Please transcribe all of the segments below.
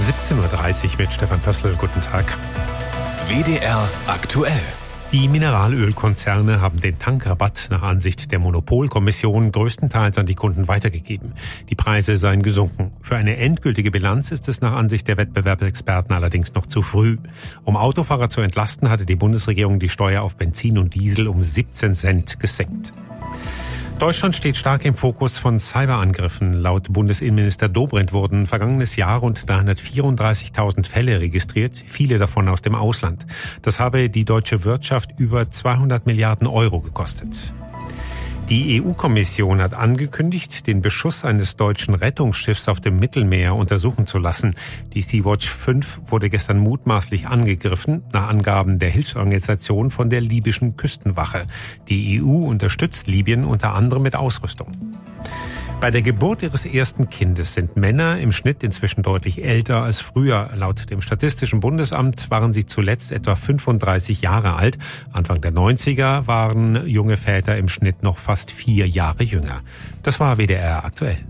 17.30 Uhr mit Stefan Pössl. Guten Tag. WDR aktuell. Die Mineralölkonzerne haben den Tankrabatt nach Ansicht der Monopolkommission größtenteils an die Kunden weitergegeben. Die Preise seien gesunken. Für eine endgültige Bilanz ist es nach Ansicht der Wettbewerbsexperten allerdings noch zu früh. Um Autofahrer zu entlasten, hatte die Bundesregierung die Steuer auf Benzin und Diesel um 17 Cent gesenkt. Deutschland steht stark im Fokus von Cyberangriffen. Laut Bundesinnenminister Dobrindt wurden vergangenes Jahr rund 334.000 Fälle registriert, viele davon aus dem Ausland. Das habe die deutsche Wirtschaft über 200 Milliarden Euro gekostet. Die EU-Kommission hat angekündigt, den Beschuss eines deutschen Rettungsschiffs auf dem Mittelmeer untersuchen zu lassen. Die Sea-Watch 5 wurde gestern mutmaßlich angegriffen, nach Angaben der Hilfsorganisation von der libyschen Küstenwache. Die EU unterstützt Libyen unter anderem mit Ausrüstung. Bei der Geburt ihres ersten Kindes sind Männer im Schnitt inzwischen deutlich älter als früher. Laut dem Statistischen Bundesamt waren sie zuletzt etwa 35 Jahre alt. Anfang der 90er waren junge Väter im Schnitt noch fast 4 Jahre jünger. Das war WDR aktuell.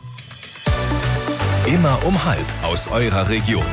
Immer um halb aus eurer Region.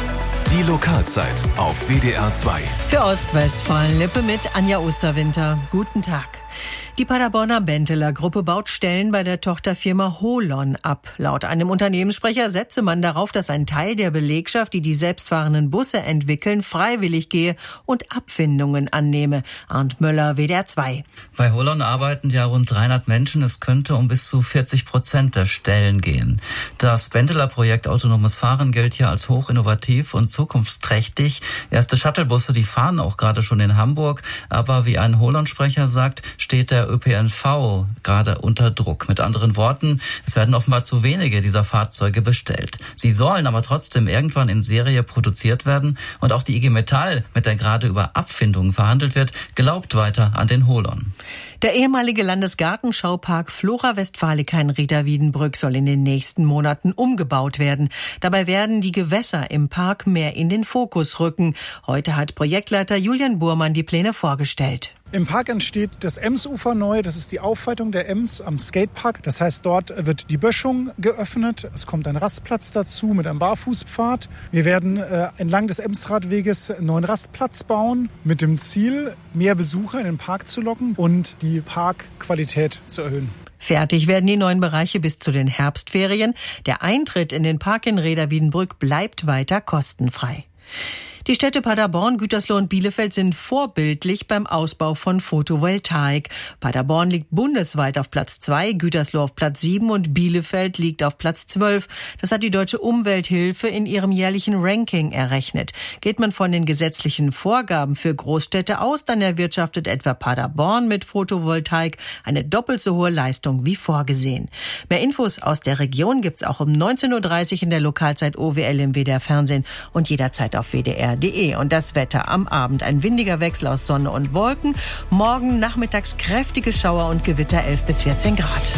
Die Lokalzeit auf WDR 2. Für Ostwestfalen-Lippe mit Anja Osterwinter. Guten Tag. Die Paderborner Benteler Gruppe baut Stellen bei der Tochterfirma Holon ab. Laut einem Unternehmenssprecher setze man darauf, dass ein Teil der Belegschaft, die selbstfahrenden Busse entwickeln, freiwillig gehe und Abfindungen annehme. Arndt Möller, WDR 2. Bei Holon arbeiten ja rund 300 Menschen. Es könnte um bis zu 40% der Stellen gehen. Das Benteler Projekt Autonomes Fahren gilt ja als hochinnovativ und zukunftsträchtig. Erste Shuttlebusse, die fahren auch gerade schon in Hamburg. Aber wie ein Holon-Sprecher sagt, steht der ÖPNV gerade unter Druck. Mit anderen Worten, es werden offenbar zu wenige dieser Fahrzeuge bestellt. Sie sollen aber trotzdem irgendwann in Serie produziert werden und auch die IG Metall, mit der gerade über Abfindungen verhandelt wird, glaubt weiter an den Holon. Der ehemalige Landesgartenschaupark Flora Westfalica in Rieder-Wiedenbrück soll in den nächsten Monaten umgebaut werden. Dabei werden die Gewässer im Park mehr in den Fokus rücken. Heute hat Projektleiter Julian Burmann die Pläne vorgestellt. Im Park entsteht das Emsufer neu. Das ist die Aufweitung der Ems am Skatepark. Das heißt, dort wird die Böschung geöffnet. Es kommt ein Rastplatz dazu mit einem Barfußpfad. Wir werden entlang des Emsradweges einen neuen Rastplatz bauen mit dem Ziel, mehr Besucher in den Park zu locken und die Parkqualität zu erhöhen. Fertig werden die neuen Bereiche bis zu den Herbstferien. Der Eintritt in den Park in Rieder-Wiedenbrück bleibt weiter kostenfrei. Die Städte Paderborn, Gütersloh und Bielefeld sind vorbildlich beim Ausbau von Photovoltaik. Paderborn liegt bundesweit auf Platz 2, Gütersloh auf Platz 7 und Bielefeld liegt auf Platz 12. Das hat die Deutsche Umwelthilfe in ihrem jährlichen Ranking errechnet. Geht man von den gesetzlichen Vorgaben für Großstädte aus, dann erwirtschaftet etwa Paderborn mit Photovoltaik eine doppelt so hohe Leistung wie vorgesehen. Mehr Infos aus der Region gibt's auch um 19.30 Uhr in der Lokalzeit OWL im WDR Fernsehen und jederzeit auf WDR.de. Und das Wetter am Abend. Ein windiger Wechsel aus Sonne und Wolken. Morgen nachmittags kräftige Schauer und Gewitter 11 bis 14 Grad.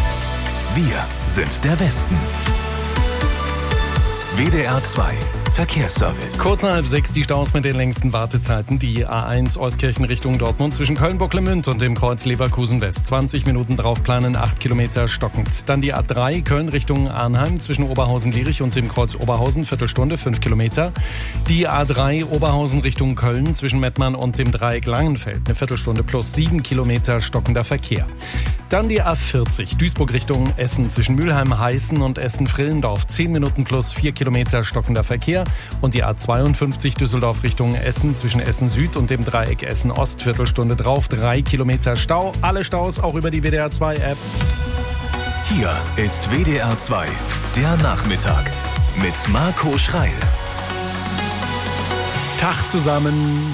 Wir sind der Westen. WDR 2 Verkehrsservice. Kurz nach 5:30 die Staus mit den längsten Wartezeiten. Die A1 Euskirchen Richtung Dortmund zwischen Köln-Bocklemünd und dem Kreuz Leverkusen-West. 20 Minuten drauf planen, 8 Kilometer stockend. Dann die A3 Köln Richtung Arnheim zwischen Oberhausen-Lierich und dem Kreuz Oberhausen, Viertelstunde, 5 Kilometer. Die A3 Oberhausen Richtung Köln zwischen Mettmann und dem Dreieck Langenfeld, eine Viertelstunde plus 7 Kilometer stockender Verkehr. Dann die A40 Duisburg Richtung Essen zwischen Mülheim-Heißen und Essen-Frillendorf, 10 Minuten plus 4 Kilometer stockender Verkehr. Und die A52 Düsseldorf Richtung Essen zwischen Essen Süd und dem Dreieck Essen Ost, Viertelstunde drauf, 3 Kilometer Stau. Alle Staus auch über die WDR 2 App. Hier ist WDR 2, der Nachmittag mit Marco Schreil. Tag zusammen.